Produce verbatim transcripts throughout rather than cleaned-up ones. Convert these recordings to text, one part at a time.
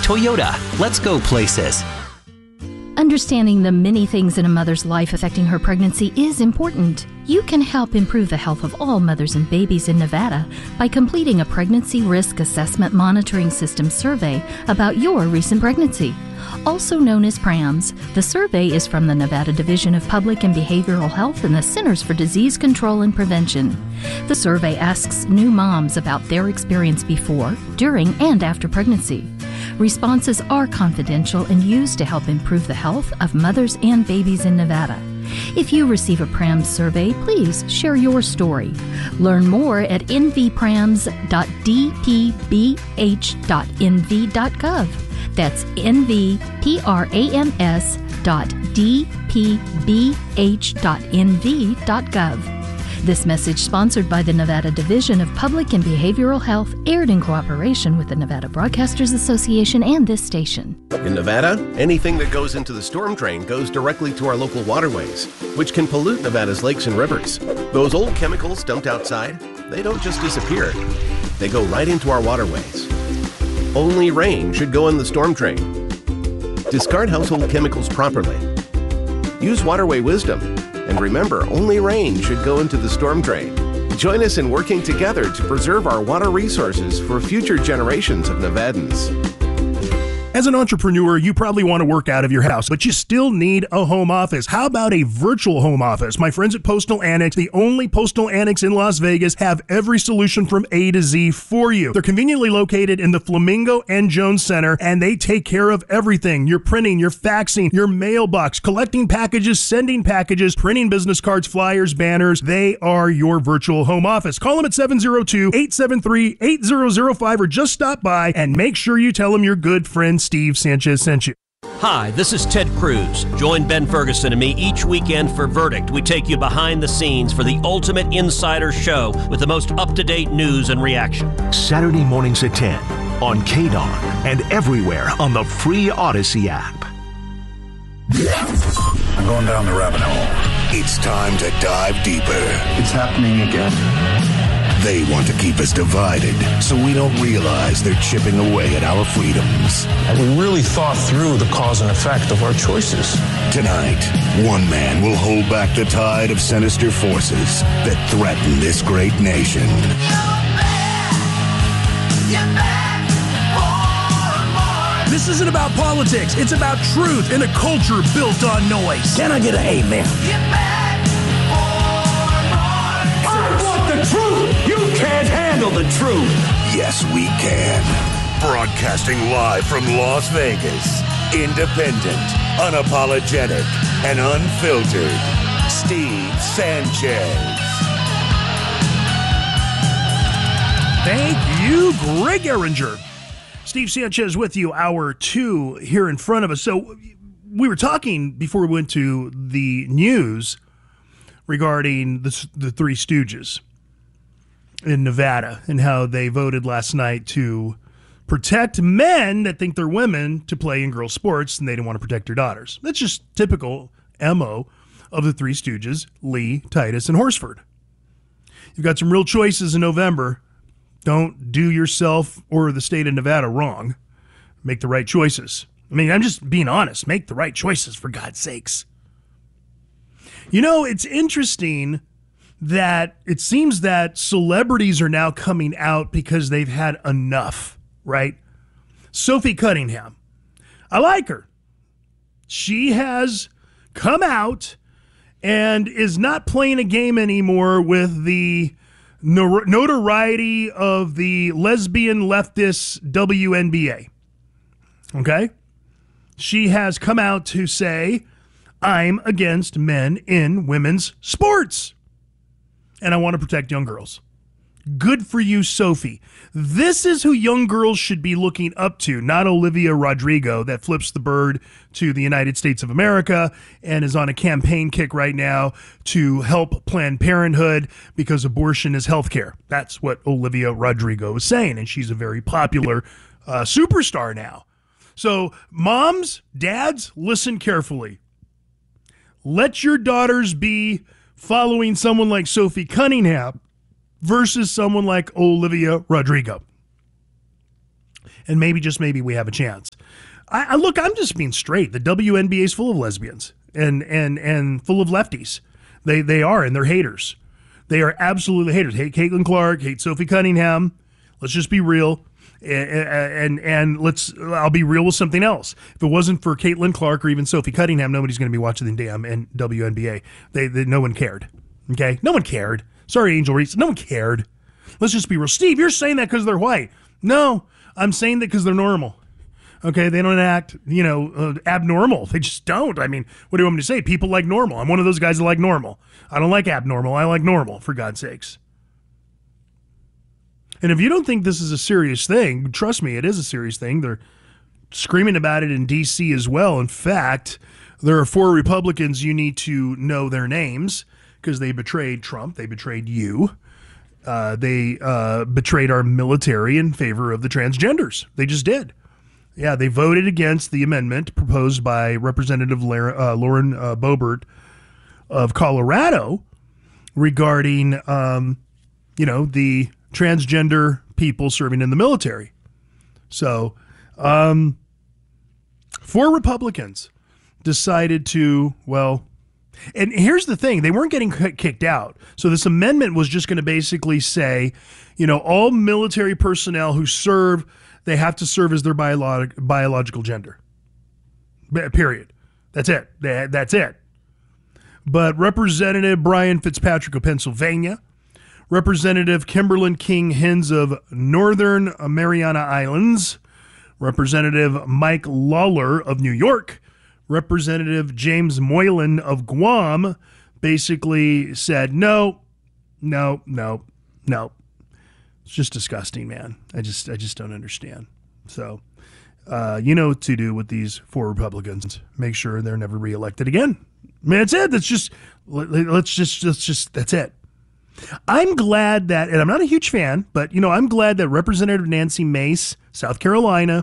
Toyota, let's go places. Understanding the many things in a mother's life affecting her pregnancy is important. You can help improve the health of all mothers and babies in Nevada by completing a Pregnancy Risk Assessment Monitoring System survey about your recent pregnancy. Also known as PRAMS, the survey is from the Nevada Division of Public and Behavioral Health and the Centers for Disease Control and Prevention. The survey asks new moms about their experience before, during, and after pregnancy. Responses are confidential and used to help improve the health of mothers and babies in Nevada. If you receive a PRAMS survey, please share your story. Learn more at n v prams dot d p b h dot n v dot gov. That's n v prams dot d p b h dot n v dot gov. This message, sponsored by the Nevada Division of Public and Behavioral Health, aired in cooperation with the Nevada Broadcasters Association and this station. In Nevada, anything that goes into the storm drain goes directly to our local waterways, which can pollute Nevada's lakes and rivers. Those old chemicals dumped outside, they don't just disappear. They go right into our waterways. Only rain should go in the storm drain. Discard household chemicals properly. Use waterway wisdom. And remember, only rain should go into the storm drain. Join us in working together to preserve our water resources for future generations of Nevadans. As an entrepreneur, you probably want to work out of your house, but you still need a home office. How about a virtual home office? My friends at Postal Annex, the only postal annex in Las Vegas, have every solution from A to Z for you. They're conveniently located in the Flamingo and Jones Center, and they take care of everything. Your printing, your faxing, your mailbox, collecting packages, sending packages, printing business cards, flyers, banners. They are your virtual home office. Call them at seven oh two, eight seven three, eight zero zero five or just stop by and make sure you tell them your good friend Steve Sanchez sent you. Hi, this is Ted Cruz. Join Ben Ferguson and me each weekend for Verdict. We take you behind the scenes for the ultimate insider show with the most up-to-date news and reaction. Saturday mornings at ten on K D O N and everywhere on the free Odyssey app. I'm going down the rabbit hole. It's time to dive deeper. It's happening again. They want to keep us divided so we don't realize they're chipping away at our freedoms. We really thought through the cause and effect of our choices. Tonight, one man will hold back the tide of sinister forces that threaten this great nation. This isn't about politics. It's about truth in a culture built on noise. Can I get an amen? I want the truth. You can't handle the truth. Yes, we can. Broadcasting live from Las Vegas. Independent, unapologetic, and unfiltered. Steve Sanchez. Thank you, Greg Eringer. Steve Sanchez with you, hour two here in front of us. So we were talking before we went to the news regarding the, the Three Stooges in Nevada and how they voted last night to protect men that think they're women to play in girls' sports, and they didn't want to protect their daughters. That's just typical M O of the Three Stooges, Lee, Titus, and Horsford. You've got some real choices in November. Don't do yourself or the state of Nevada wrong. Make the right choices. I mean, I'm just being honest. Make the right choices, for God's sakes. You know, it's interesting that it seems that celebrities are now coming out because they've had enough, right? Sophie Cunningham. I like her. She has come out and is not playing a game anymore with the notoriety of the lesbian leftist W N B A. Okay? She has come out to say, I'm against men in women's sports. And I want to protect young girls. Good for you, Sophie. This is who young girls should be looking up to, not Olivia Rodrigo that flips the bird to the United States of America and is on a campaign kick right now to help Planned Parenthood because abortion is health care. That's what Olivia Rodrigo is saying, and she's a very popular uh, superstar now. So moms, dads, listen carefully. Let your daughters be following someone like Sophie Cunningham versus someone like Olivia Rodrigo. And maybe, just maybe, we have a chance. I, I look, I'm just being straight. The W N B A is full of lesbians and and and full of lefties. They they are, and they're haters. They are absolutely haters. Hate Caitlin Clark, hate Sophie Cunningham. Let's just be real. And, and and let's I'll be real with something else. If it wasn't for Caitlin Clark or even Sophie Cunningham, nobody's going to be watching the damn N- W N B A. They, they no one cared. Okay, no one cared. Sorry, Angel Reese, no one cared. Let's just be real. Steve, you're saying that because they're white. No, I'm saying that because they're normal. Okay, they don't act, you know, uh, abnormal. They just don't. I mean, what do you want me to say? People like normal. I'm one of those guys that like normal. I don't like abnormal. I like normal, for God's sakes. And if you don't think this is a serious thing, trust me, it is a serious thing. They're screaming about it in D C as well. In fact, there are four Republicans you need to know their names because they betrayed Trump. They betrayed you. Uh, they uh, betrayed our military in favor of the transgenders. They just did. Yeah, they voted against the amendment proposed by Representative La- uh, Lauren uh, Boebert of Colorado regarding, um, you know, the transgender people serving in the military. So, um, four Republicans decided to, well, and here's the thing, they weren't getting kicked out. So this amendment was just going to basically say, you know, all military personnel who serve, they have to serve as their biolog- biological gender. Period. That's it. That's it. But Representative Brian Fitzpatrick of Pennsylvania, Representative Kimberlyn King Hins of Northern Mariana Islands, Representative Mike Lawler of New York, Representative James Moylan of Guam basically said, no, no, no, no. It's just disgusting, man. I just I just don't understand. So, uh, you know what to do with these four Republicans. Make sure they're never reelected again. I mean, that's it. That's just, let's just, let's just, that's it. I'm glad that, and I'm not a huge fan, but, you know, I'm glad that Representative Nancy Mace, South Carolina,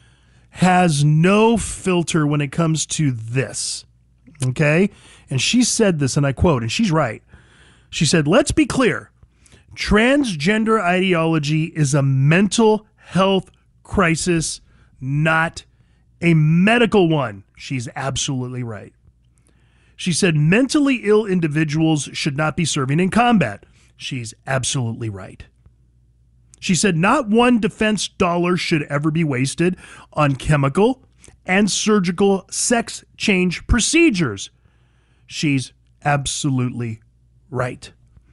has no filter when it comes to this. Okay? And she said this, and I quote, and she's right. She said, let's be clear. Transgender ideology is a mental health crisis, not a medical one. She's absolutely right. She said mentally ill individuals should not be serving in combat. She's absolutely right. She said not one defense dollar should ever be wasted on chemical and surgical sex change procedures. She's absolutely right.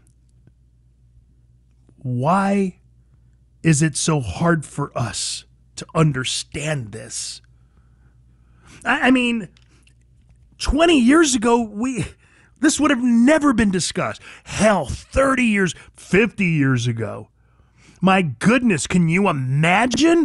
Why is it so hard for us to understand this? I, I mean, twenty years ago, we this would have never been discussed. Hell, thirty years, fifty years ago. My goodness, can you imagine?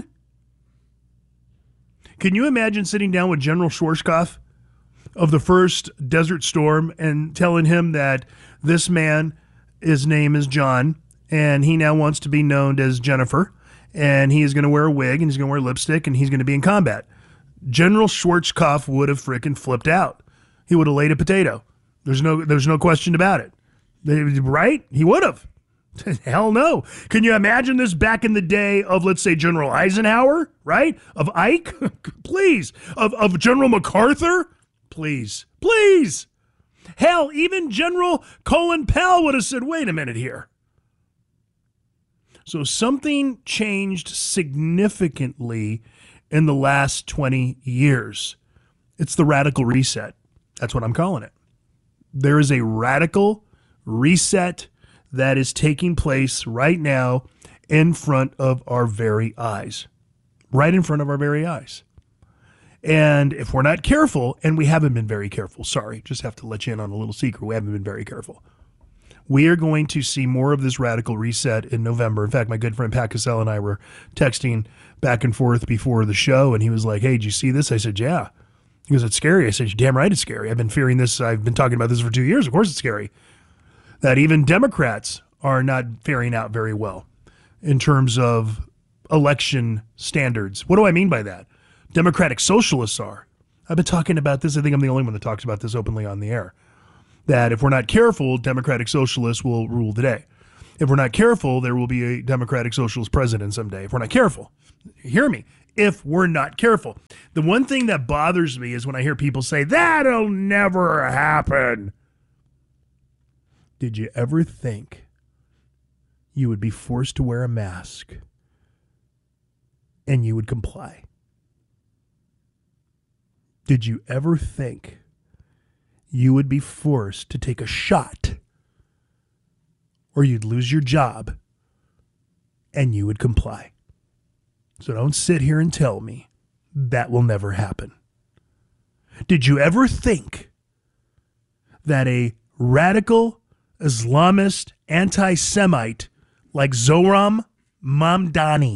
Can you imagine sitting down with General Schwarzkopf of the first Desert Storm and telling him that this man, his name is John, and he now wants to be known as Jennifer, and he is going to wear a wig, and he's going to wear lipstick, and he's going to be in combat? General Schwarzkopf would have frickin' flipped out. He would have laid a potato. There's no there's no question about it. Right? He would have. Hell no. Can you imagine this back in the day of, let's say, General Eisenhower, right? Of Ike? Please. Of, of General MacArthur? Please. Please. Hell, even General Colin Powell would have said, wait a minute here. So something changed significantly in the last twenty years. It's the radical reset. That's what I'm calling it. There is a radical reset that is taking place right now in front of our very eyes. Right in front of our very eyes. And if we're not careful, and we haven't been very careful, sorry, just have to let you in on a little secret, we haven't been very careful. We are going to see more of this radical reset in November. In fact, my good friend Pat Cassell and I were texting back and forth before the show, and he was like, hey, did you see this? I said, yeah. He goes, it's scary. I said, you're damn right it's scary. I've been fearing this. I've been talking about this for two years. Of course it's scary. That even Democrats are not faring out very well in terms of election standards. What do I mean by that? Democratic socialists are. I've been talking about this. I think I'm the only one that talks about this openly on the air. That if we're not careful, Democratic socialists will rule the day. If we're not careful, there will be a Democratic socialist president someday. If we're not careful, hear me. if we're not careful. The one thing that bothers me is when I hear people say, that'll never happen. Did you ever think you would be forced to wear a mask and you would comply? Did you ever think you would be forced to take a shot or you'd lose your job and you would comply? So don't sit here and tell me that will never happen. Did you ever think that a radical Islamist anti-Semite like Zohran Mamdani